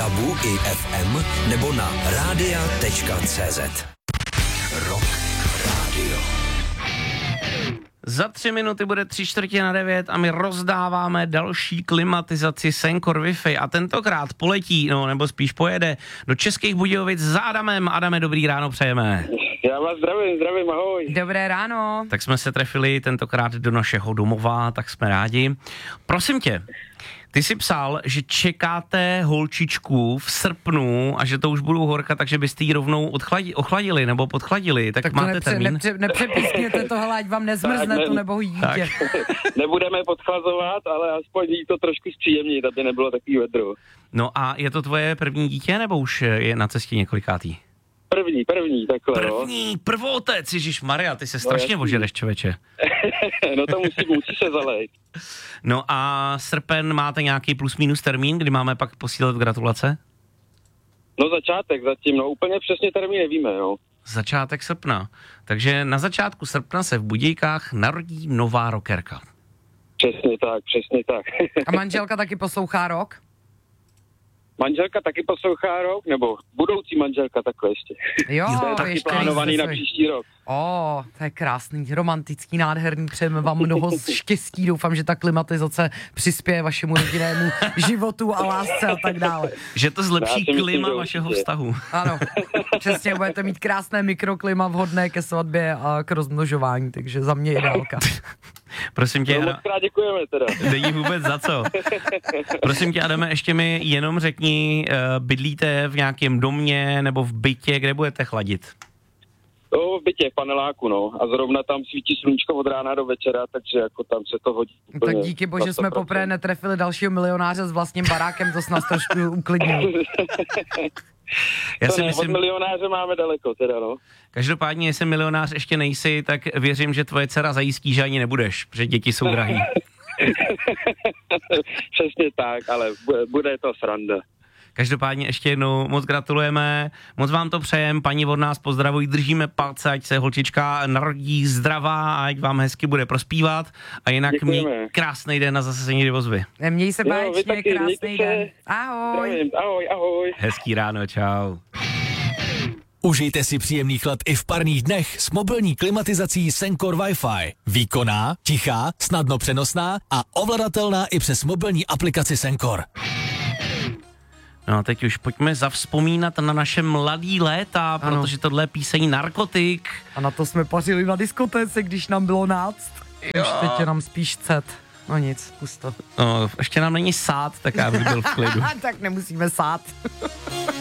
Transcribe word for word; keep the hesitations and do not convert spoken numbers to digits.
DABu i F M nebo na rádia tečka cé zet. Rock Radio. Za tři minuty bude tři čtvrtě na devět a my rozdáváme další klimatizaci Sencor Wi-Fi a tentokrát poletí, no nebo spíš pojede do Českých Budějovic za Adamem. Adame, dobrý ráno přejeme. Já vás zdravím, zdravím, ahoj. Dobré ráno. Tak jsme se trefili tentokrát do našeho domova, tak jsme rádi. Prosím tě, ty jsi psal, že čekáte holčičku v srpnu a že to už budou horka, takže byste ji rovnou odchladi, ochladili nebo podchladili, tak, Tak to máte nepře, termín? nepře, nepřepískněte toho, ať vám nezmrzne Tak, to nebohý dítě. Nebudeme podchlazovat, ale aspoň jí to trošku zpříjemnit, aby nebylo takový vedro. No a je to tvoje první dítě, nebo už je na cestě několikátý? První, první, takhle, no. První, prvotec, ježišmarja, ty se strašně jasný. ožereš, člověče. No to musí, musí se zalejt. No a srpen máte nějaký plus minus termín, kdy máme pak posílat gratulace? No začátek zatím, no úplně přesně termín nevíme, no. Začátek srpna. Takže na začátku srpna se v Budějkách narodí nová rockerka. Přesně tak, přesně tak. A manželka taky poslouchá rock? Manželka taky poslouchá rok, nebo budoucí manželka takhle ještě. Jo, To je taky ještě plánovaný na nejste svůj. příští rok. O, to je krásný, romantický, nádherný, přejeme vám mnoho štěstí, doufám, že ta klimatizace přispěje vašemu rodinnému životu a lásce a tak dále. Že to Já zlepší si myslím, klima že vašeho určitě. vztahu. Ano, přesně, budete mít krásné mikroklima vhodné ke svatbě a k rozmnožování, takže za mě ideálka. Prosím tě, No, moc krát děkujeme teda. není vůbec za co. Prosím tě, Adame, ještě mi jenom řekni, uh, bydlíte v nějakém domě nebo v bytě, kde budete chladit? No, v bytě, v paneláku, no. A zrovna tam svítí sluníčko od rána do večera, takže jako tam se to hodí. Tak úplně díky bože na jsme sto procent. poprvé netrefili dalšího milionáře s vlastním barákem, to s nás trošku uklidnil. Já To si ne, myslím, od milionáře máme daleko teda, no. každopádně, jestli milionář ještě nejsi, tak věřím, že tvoje dcera zajistí, že ani nebudeš, protože děti jsou drahý. Přesně tak, ale bude, bude to sranda. Každopádně ještě jednou moc gratulujeme, moc vám to přejem, paní od nás pozdravují, držíme palce, ať se holčička narodí zdravá a ať vám hezky bude prospívat a jinak Děkujeme. měj krásný den na zase někdy ozvy. Měj se Jo, vy báječně, taky, mějte krásný se. den. Ahoj. Zdravím, ahoj, ahoj. Hezký ráno, čau. Užijte si příjemný chlad i v parních dnech s mobilní klimatizací Sencor Wi-Fi. Výkonná, tichá, snadno přenosná a ovladatelná i přes mobilní aplikaci Sencor. No a teď už pojďme zavzpomínat na naše mladý léta, Ano. protože tohle je píseň Narkotik. A na to jsme pařili na diskotéce, když nám bylo náct. Už teď je nám spíš cet. No nic, pusto. No, ještě nám není sád, tak já bych byl v klidu. Tak nemusíme sát.